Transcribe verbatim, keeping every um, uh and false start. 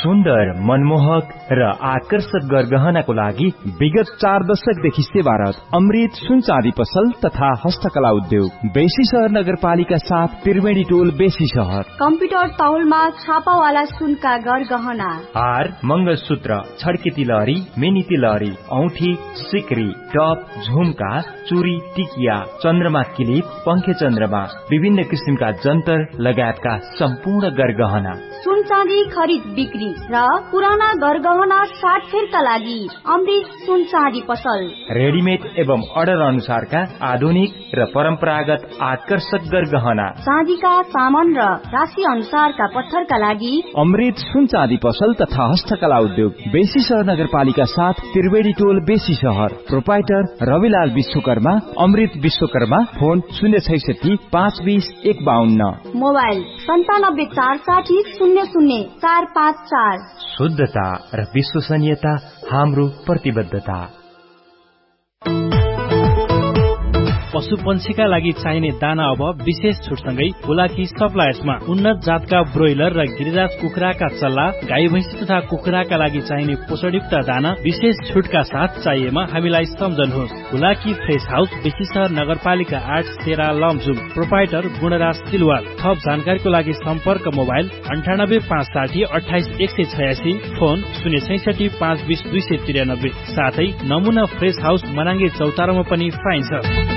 सुन्दर, मनमोहक र आकर्षक गरगहनाको लागि विगत चार दशकदेखि सेवारत अमृत सुन चाँदी पसल तथा हस्तकला उद्योग बेसी शहर नगरपालिका साथ त्रिवेणी टोल बेसी शहर। कम्प्युटर तौलमा छापावाला सुनका गरगहना, हार, मंगलसूत्र, छड्के तिलहरी, मिनी तिलहरी, औठी, सिक्री, टप, झुमका, चुरी, टिकिया, चन्द्रमा किलिप, पंखे चन्द्रमा, विभिन्न किसिमका जन्तर लगायतका सम्पूर्ण गरगहना। सुन चाँदी खरिद बिक्री र पुराना गरगहना साटफेरका लागि अमृत सुन चाँदी पसल। रेडिमेड एवं अर्डर अनुसारका आधुनिक र परम्परागत आकर्षक गरगहना, चाँदीका सामान र राशि अनुसारका पत्थरका लागि अमृत सुन चाँदी पसल तथा हस्तकला उद्योग बेसी शहर नगरपालिका साथ त्रिवेणी टोल बेसी शहर। प्रोपाइटर रविलाल विश्वकर्मा, अमृत विश्वकर्मा। फोन शून्य छैसठी पाँच बीस एक बाहन्न। मोबाइल सन्तानब्बे चार साठी शून्य शून्य चार पाँच चार। शुद्धता र विश्वसनीयता हाम्रो प्रतिबद्धता। पशु पंक्षीका लागि चाहिने दाना अब विशेष छुटसँगै हुलाकी सप्लायर्समा उन्नत जातका ब्रोइलर र गिरिराज कुखुराका चल्ला, गाई भैँसी तथा कुखुराका लागि चाहिने पोषणयुक्त दाना विशेष छुटका साथ चाहिएमा हामीलाई सम्झनुहोस्। हुलाकी फ्रेश हाउस बेसी शहर नगरपालिका आठ सेरा लमजुम। प्रोपाइटर गुणराज सिलवाल। थप जानकारीको लागि सम्पर्क मोबाइल अन्ठानब्बे पाँच साठी अठाइस एक सय छयासी, फोन शून्य छैसठी पाँच बीस दुई सय त्रियानब्बे। साथै नमुना फ्रेश हाउस मनाङ्गे चौतारामा पनि पाइन्छ।